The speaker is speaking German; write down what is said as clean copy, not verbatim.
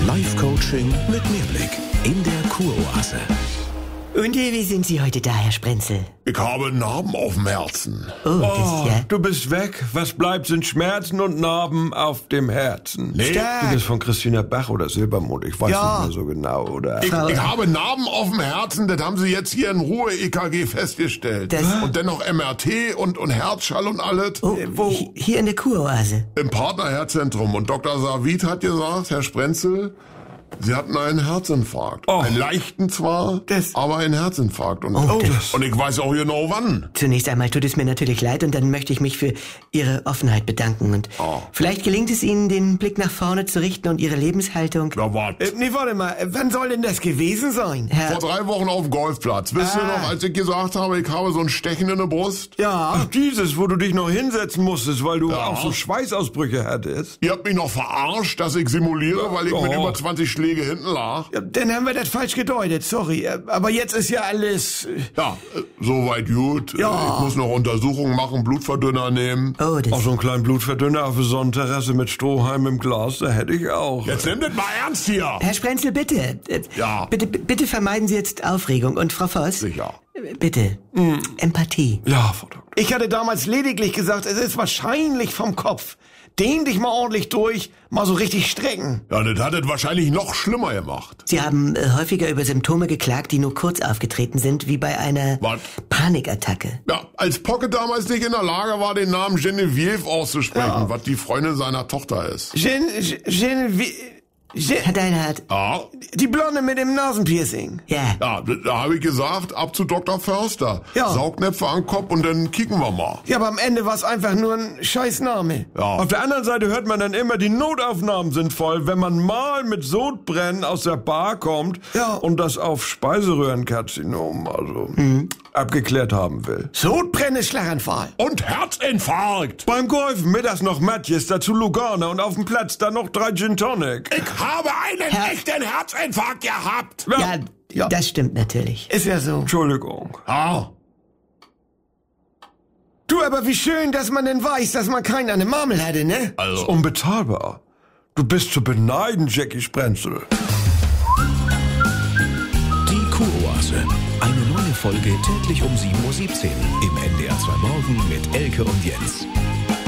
Life-Coaching mit Mehrblick in der Kuroase. Und wie sind Sie heute da, Herr Sprenzel? Ich habe einen Narben auf dem Herzen. Oh, das ja. Du bist weg. Was bleibt, sind Schmerzen und Narben auf dem Herzen. Nee. Du bist von Christina Bach oder Silbermond. Ich weiß nicht mehr so genau, oder? Ich habe Narben auf dem Herzen, das haben sie jetzt hier in Ruhe EKG festgestellt. Und dennoch MRT und Herzschall und alles. Oh, hier in der Kuroase. Im Partnerherzzentrum. Und Dr. Savid hat gesagt, Herr Sprenzel, Sie hatten einen Herzinfarkt. Oh. Einen leichten zwar, aber einen Herzinfarkt. Und, und ich weiß auch genau wann. Zunächst einmal tut es mir natürlich leid und dann möchte ich mich für Ihre Offenheit bedanken. Und vielleicht gelingt es Ihnen, den Blick nach vorne zu richten und Ihre Lebenshaltung... Na, warte. Nee, warte mal. Wann soll denn das gewesen sein? Herr, Vor 3 Wochen auf dem Golfplatz. Wisst ihr noch, als ich gesagt habe, ich habe so ein Stechen in der Brust? Ja. Ach, dieses, wo du dich noch hinsetzen musstest, weil du auch so Schweißausbrüche hattest. Ihr habt mich noch verarscht, dass ich simuliere, weil ich mit über 20 Schläge hinten lag. Ja, dann haben wir das falsch gedeutet, sorry. Aber jetzt ist ja alles... Ja, soweit gut. Ja. Ich muss noch Untersuchungen machen, Blutverdünner nehmen. oh, Auch das... so einen kleinen Blutverdünner auf der Sonnenterrasse mit Strohhalm im Glas, da hätte ich auch. Jetzt nimm das mal ernst hier. Herr Sprenzel, bitte. Ja. Bitte vermeiden Sie jetzt Aufregung. Und Frau Voss? Sicher. Bitte. Empathie. Ja, Frau Doktor. Ich hatte damals lediglich gesagt, es ist wahrscheinlich vom Kopf. Dehn dich mal ordentlich durch, mal so richtig strecken. Ja, das hat es wahrscheinlich noch schlimmer gemacht. Sie haben häufiger über Symptome geklagt, die nur kurz aufgetreten sind, wie bei einer Was? Panikattacke. Ja, als Pocket damals nicht in der Lage war, den Namen Genevieve auszusprechen, was die Freundin seiner Tochter ist. Herr Deinhardt. Ja, Die Blonde mit dem Nasenpiercing. Ja. ja, da habe ich gesagt, ab zu Dr. Förster. Ja. Saugnäpfe an den Kopf und dann kicken wir mal. Ja, aber am Ende war es einfach nur ein Scheißname. Ja. Auf der anderen Seite hört man dann immer, die Notaufnahmen sind voll, wenn man mal mit Sodbrennen aus der Bar kommt und das auf Speiseröhrenkarzinom, also abgeklärt haben will. Sodbrenne, Schlaganfall. Und Herzinfarkt. Beim Golfen mittags noch Matjes, dazu Lugana und auf dem Platz dann noch 3 Gin Tonic. Ich habe einen echten Herzinfarkt gehabt. Ja, das stimmt natürlich. Ist ja so. Entschuldigung. Ja. Du, aber wie schön, dass man denn weiß, dass man keinen an der Marmel hatte, ne? Also. Unbezahlbar. Du bist zu beneiden, Jackie Sprenzel. Die Kuroase. Eine neue Folge täglich um 7:17 Uhr im NDR 2 Morgen mit Elke und Jens.